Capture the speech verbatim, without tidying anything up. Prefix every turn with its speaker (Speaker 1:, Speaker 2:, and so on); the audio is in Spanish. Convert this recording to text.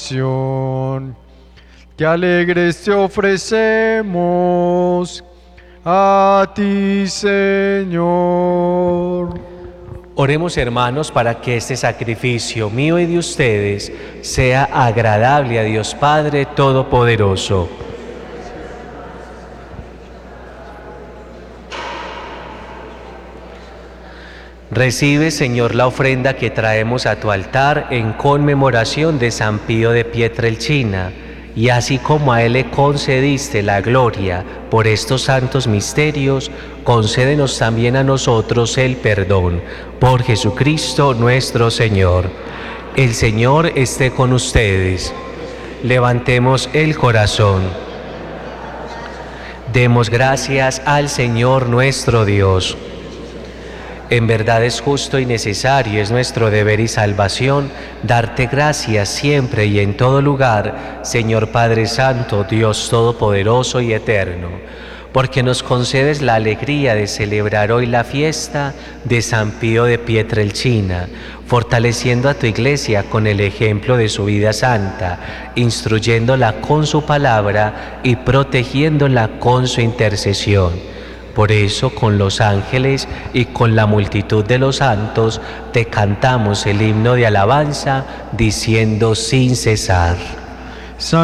Speaker 1: salvación. Qué alegres te ofrecemos a ti, Señor.
Speaker 2: Oremos, hermanos, para que este sacrificio mío y de ustedes sea agradable a Dios Padre Todopoderoso. Recibe, Señor, la ofrenda que traemos a tu altar en conmemoración de San Pío de Pietrelcina, y así como a él le concediste la gloria por estos santos misterios, concédenos también a nosotros el perdón. Por Jesucristo nuestro Señor. El Señor esté con ustedes. Levantemos el corazón. Demos gracias al Señor nuestro Dios. En verdad es justo y necesario, es nuestro deber y salvación, darte gracias siempre y en todo lugar, Señor Padre Santo, Dios Todopoderoso y Eterno, porque nos concedes la alegría de celebrar hoy la fiesta de San Pío de Pietrelcina, fortaleciendo a tu Iglesia con el ejemplo de su vida santa, instruyéndola con su palabra y protegiéndola con su intercesión. Por eso, con los ángeles y con la multitud de los santos, te cantamos el himno de alabanza, diciendo sin cesar.